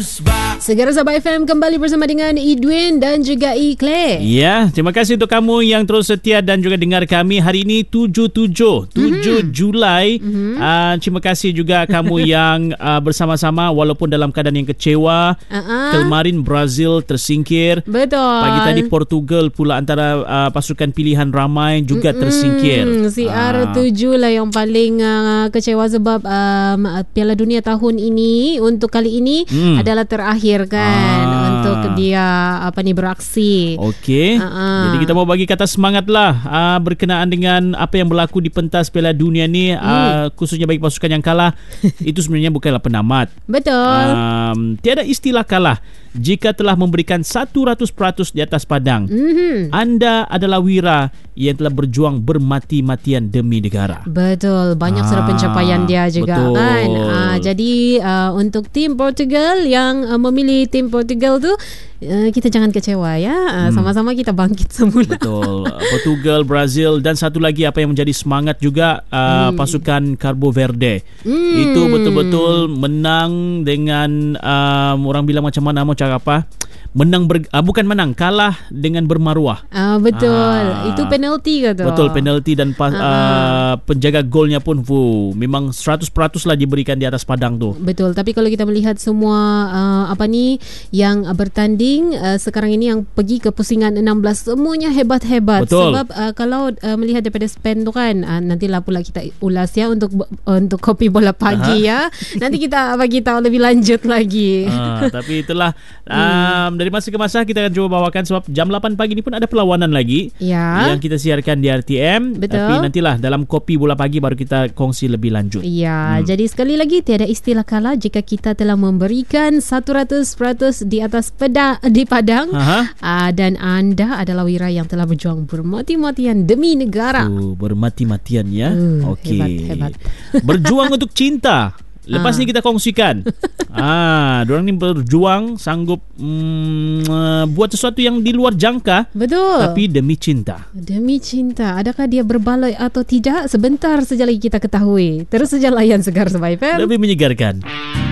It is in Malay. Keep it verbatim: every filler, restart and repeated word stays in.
Segera Sabah F M kembali bersama dengan Edwin dan juga Ikle. Ya, terima kasih untuk kamu yang terus setia dan juga dengar kami hari ini tujuh tujuh Julai. Mm-hmm. Uh, terima kasih juga kamu yang uh, bersama-sama walaupun dalam keadaan yang kecewa. Uh-uh. Kemarin Brazil tersingkir. Betul. Pagi tadi Portugal pula antara uh, pasukan pilihan ramai juga Mm-mm. tersingkir. C R tujuh lah yang paling uh, kecewa sebab um, Piala Dunia tahun ini untuk kali ini mm. adalah terakhir kan ah. untuk dia apa ni beraksi. Okey. Uh-uh. Jadi kita mau bagi kata semangat lah uh, berkenaan dengan apa yang berlaku di pentas Piala Dunia ni, hmm. uh, khususnya bagi pasukan yang kalah. Itu sebenarnya bukanlah penamat. Betul. Um, tiada istilah kalah jika telah memberikan seratus peratus di atas padang. Mm-hmm. Anda adalah wira yang telah berjuang bermati-matian demi negara. Betul. Banyak ah, sudah pencapaian dia juga betul. Kan. Ah, jadi uh, untuk tim Portugal yang uh, memilih tim Portugal tu, uh, kita jangan kecewa ya. Uh, hmm. Sama-sama kita bangkit semula. Betul. Portugal, Brazil dan satu lagi apa yang menjadi semangat juga uh, hmm. pasukan Cabo Verde. Hmm. Itu betul-betul menang dengan um, orang bilang macam mana mau cakap apa? Menang ber, uh, bukan menang, kalah dengan bermaruah. Ah betul. Ah, itu penalti ke tu? Betul, penalti dan pas, ah. uh, penjaga golnya pun fuh, memang seratus peratus lah diberikan di atas padang tu. Betul, tapi kalau kita melihat semua uh, apa ni yang bertanding uh, sekarang ini yang pergi ke pusingan enam belas semuanya hebat-hebat. Betul. Sebab uh, kalau uh, melihat daripada Spain tu kan, uh, nantilah pula kita ulas ya untuk uh, untuk kopi bola pagi Aha. ya. Nanti kita bagi tahu lebih lanjut lagi. Ah, tapi itulah um, dari masa ke masa kita akan cuba bawakan sebab jam lapan pagi ni pun ada perlawanan lagi ya. Yang kita siarkan di R T M. Betul. Tapi nantilah dalam kopi bola pagi baru kita kongsi lebih lanjut. Ya, hmm. jadi sekali lagi tiada istilah kalah jika kita telah memberikan seratus peratus di atas peda, di padang uh, dan anda adalah wira yang telah berjuang bermati-matian demi negara. Uh, bermati-matian ya. Uh, Okey. Hebat, hebat. Berjuang untuk cinta. Lepas ah. ni kita kongsikan. Ah, diorang ni berjuang sanggup mm, uh, buat sesuatu yang di luar jangka. Betul. Tapi demi cinta. Demi cinta. Adakah dia berbaloi atau tidak? Sebentar saja lagi kita ketahui. Terus saja layan Segar Sabah F M. Lebih menyegarkan.